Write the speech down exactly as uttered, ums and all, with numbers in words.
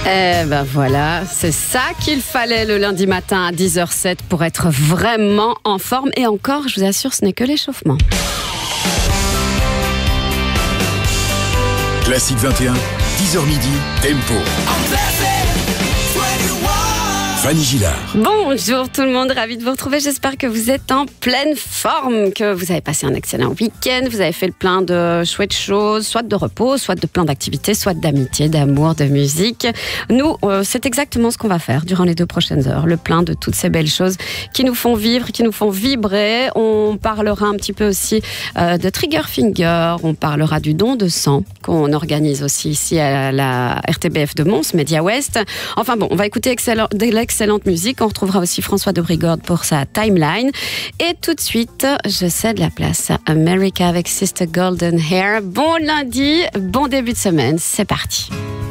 Eh ben voilà, c'est ça qu'il fallait le lundi matin à dix heures zéro sept pour être vraiment en forme. Et encore, je vous assure, ce n'est que l'échauffement. Classique vingt et un, dix heures midi, Tempo. Fanny Gillard. Bonjour tout le monde, ravi de vous retrouver. J'espère que vous êtes en pleine forme, que vous avez passé un excellent week-end, vous avez fait le plein de chouettes choses, soit de repos, soit de plein d'activités, soit d'amitié, d'amour, de musique. Nous, euh, c'est exactement ce qu'on va faire durant les deux prochaines heures, le plein de toutes ces belles choses qui nous font vivre, qui nous font vibrer. On parlera un petit peu aussi euh, de Trigger Finger, on parlera du don de sang qu'on organise aussi ici à la R T B F de Mons, Média Ouest. Enfin bon, on va écouter excellent, de l'excellente musique. On retrouvera aussi François de Brigorde pour sa timeline. Et tout de suite, je cède la place à America avec Sister Golden Hair. Bon lundi, bon début de semaine, c'est parti.